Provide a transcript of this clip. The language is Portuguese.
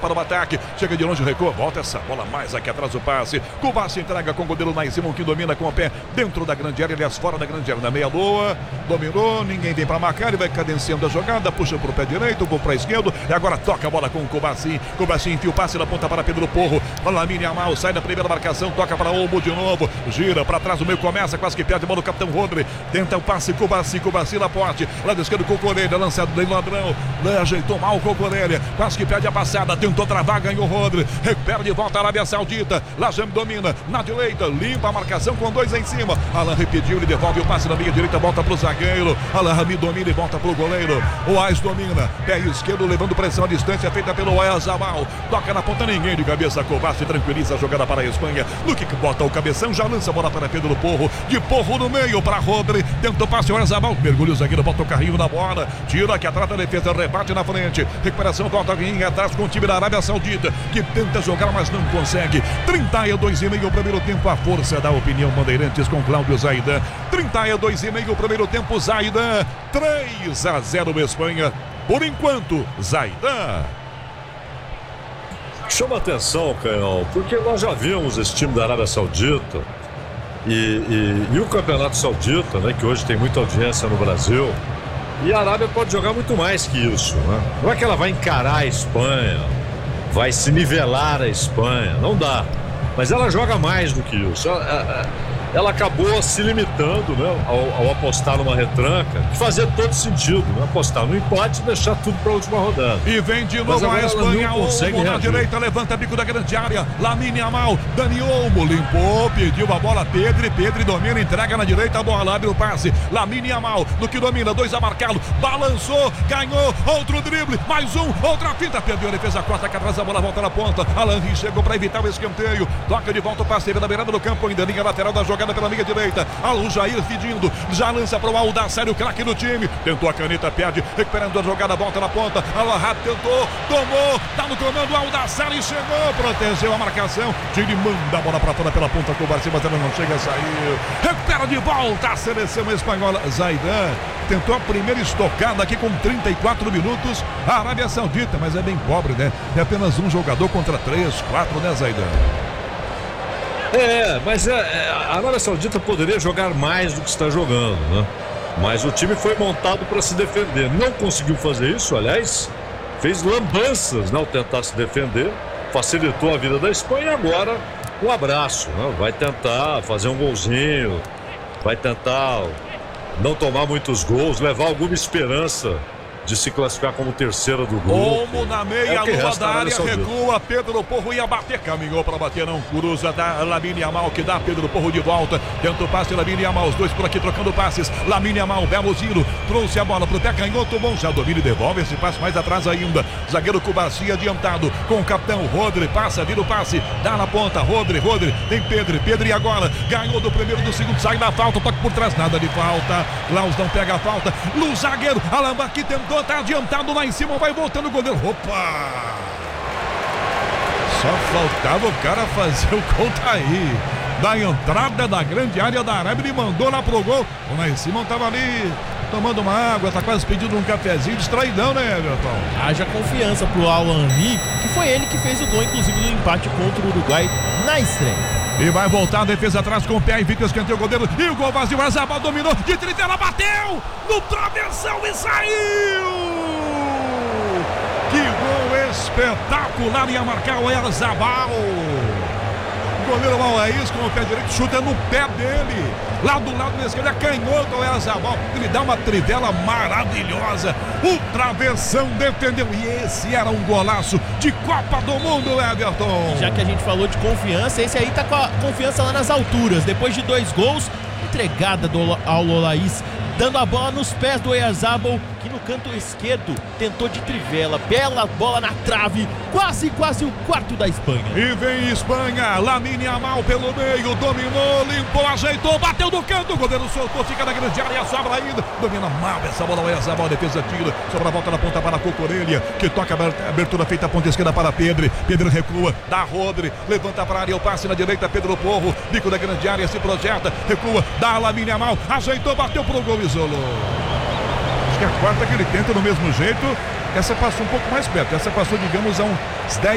para o ataque, chega de longe, recua, volta essa bola mais aqui atrás do passe, Kubasi entrega com o goleiro lá em cima, que domina com o pé dentro da grande área, aliás fora da grande área, na meia-lua, dominou, ninguém vem para marcar, ele vai cadenciando a jogada, puxa para o pé direito, vou para esquerdo, e agora toca a bola com o Kubasi enfia o passe na ponta para Pedro Porro, Lamine Yamal sai da primeira marcação, toca para Olmo de novo, gira para trás, o meio começa, quase que perde a bola do capitão Rodri, tenta o passe, Kubasi na porte, lado esquerdo, Cocorelha, lançado do ladrão, ajeitou mal o Cocorelha, quase que perde a passada, tentou travar, ganhou Rodri, recupera de volta a Arábia Saudita, Lajam domina, na direita, limpa a marcação com 2 em cima, Alan repediu, ele devolve o passe na linha direita, volta pro zagueiro, Alan Rami domina e volta pro goleiro, o Ais domina, pé esquerdo, levando pressão à distância, feita pelo Oyarzabal, toca na ponta, ninguém de cabeça, Kubasi tranquiliza a jogada para a Espanha, Luque que bota o cabeção, já lança a bola para Pedro Porro, de Porro no meio para Rodri, tenta o passe, Oyarzabal, mergulha o zagueiro, bota o carrinho na bola, tira que atrata a defesa, rebate na frente, recuperação, volta a vir atrás com o time da Arábia Saudita, que tenta jogar, mas não consegue, 32,5 o primeiro tempo, a força da opinião Bandeirantes com Cláudio Zaidan, 32,5 o primeiro tempo, Zaidan, 3-0 Espanha, por enquanto, Zaidan. Chama atenção, Canhão, porque nós já vimos esse time da Arábia Saudita e o Campeonato Saudita, né, que hoje tem muita audiência no Brasil, e a Arábia pode jogar muito mais que isso, né? Não é que ela vai encarar a Espanha, vai se nivelar a Espanha, não dá, mas ela joga mais do que isso. Ela acabou se limitando, né, ao apostar numa retranca, que fazia todo sentido, né, apostar no empate e deixar tudo para a última rodada. E vem de novo a Espanha, Olmo na direita, levanta bico da grande área, Lamine Yamal, Dani Olmo, limpou, pediu a bola, Pedri domina, entrega na direita, a bola, abre o passe, Lamine Yamal, no que domina, 2 a marcá-lo, balançou, ganhou, outro drible, mais um, outra finta, perdeu a defesa, corta, que atrás a bola, volta na ponta, Alan Ri chegou para evitar o escanteio, toca de volta o passe, na beirada do campo, ainda linha lateral da jogada pela linha direita, Al Jair pedindo, já lança para o Aldassari, o craque do time, tentou a caneta, perde, recuperando a jogada, volta na ponta, Al-Ahad tentou, tomou, tá no comando, Aldassari chegou, protegeu a marcação, Tire manda a bola para fora pela ponta, Kubasi, mas ela não chega a sair, recupera de volta a seleção espanhola, Zaidan tentou a primeira estocada aqui com 34 minutos, a Arábia Saudita, mas é bem pobre, né? É apenas um jogador contra 3, 4, né, Zaidan? Mas a Arábia Saudita poderia jogar mais do que está jogando, né? Mas o time foi montado para se defender. Não conseguiu fazer isso, aliás, fez lambanças, né, ao tentar se defender, facilitou a vida da Espanha e agora um abraço, né? Vai tentar fazer um golzinho, vai tentar não tomar muitos gols, levar alguma esperança de se classificar como terceira do grupo. Olmo na meia-lua da área, recua, Pedro Porro ia bater, caminhou para bater, não cruza, da Lamine Yamal, que dá Pedro Porro de volta, tenta o passe, Lamine Yamal, os dois por aqui trocando passes, Lamine Yamal, belo giro, trouxe a bola pro pé, canhoto, bom, já domina e devolve esse passe mais atrás ainda, zagueiro Kubasi adiantado, com o capitão Rodri, passa, vira o passe, dá na ponta, Rodri, tem Pedro e agora, ganhou do primeiro, do segundo, sai da falta, toque por trás, nada de falta, Klaus não pega a falta, no zagueiro, Alambaqui tentou, tá adiantado lá em cima, vai voltando o goleiro. Opa! Só faltava o cara fazer o gol, tá aí. Da entrada da grande área da Arábia, ele mandou lá pro gol. O lá em cima tava ali tomando uma água, tá quase pedindo um cafezinho, distraidão, né, Everton? Haja confiança pro Alan Ri, que foi ele que fez o gol, inclusive no empate contra o Uruguai na estreia. E vai voltar a defesa atrás com o pé, evita o escanteio, o goleiro, e o gol vazio, Oyarzabal dominou, de trivela, bateu no travessão e saiu! Que gol espetacular, ia marcar o Oyarzabal. O goleiro Al-Raiz com o pé direito, chuta no pé dele, lá do lado esquerdo, é canhoto o Oyarzabal, ele dá uma trivela maravilhosa, o travessão defendeu, e esse era um golaço de Copa do Mundo, Everton. Já que a gente falou de confiança, esse aí tá com a confiança lá nas alturas, depois de 2 gols, entregada do Al-Raiz, dando a bola nos pés do Oyarzabal, que no canto esquerdo tentou de trivela, bela bola na trave, quase o quarto da Espanha. E vem Espanha, Lamine Yamal pelo meio, dominou, limpou, ajeitou, bateu no canto, o goleiro soltou, fica na grande área, sobra ainda, domina mal essa bola, Oyarzabal, defesa tira, sobra a volta na ponta para Cocorelha, que toca a abertura feita a ponta esquerda para Pedro recua, dá Rodri, levanta para a área, o passe na direita, Pedro Porro, bico da grande área, se projeta, recua, dá Lamine Yamal, ajeitou, bateu pro gol, isolou. Acho que a quarta que ele tenta do mesmo jeito, essa passou um pouco mais perto, essa passou, digamos, a uns 10